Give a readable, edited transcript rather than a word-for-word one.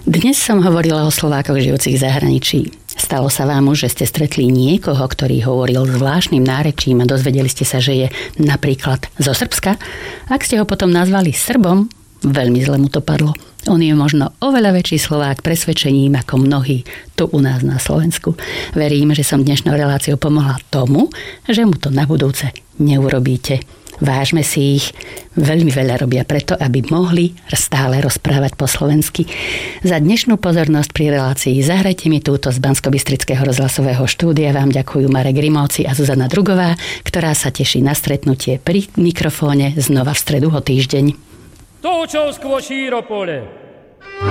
Dnes som hovorila o Slovákoch žijúcich v zahraničí. Stalo sa vám už, že ste stretli niekoho, ktorý hovoril zvláštnym nárečím a dozvedeli ste sa, že je napríklad zo Srbska? Ak ste ho potom nazvali Srbom, veľmi zle mu to padlo. On je možno oveľa väčší Slovák presvedčením ako mnohí tu u nás na Slovensku. Verím, že som dnešnou reláciou pomohla tomu, že mu to na budúce neurobíte. Vážme si ich, veľmi veľa robia preto, aby mohli stále rozprávať po slovensky. Za dnešnú pozornosť pri relácii Zahrajte mi túto z Banskobystrického rozhlasového štúdia vám ďakujú Marek Rimóci a Zuzana Drugová, ktorá sa teší na stretnutie pri mikrofóne znova v stredu o týždeň. To, čo skôr šíro pole.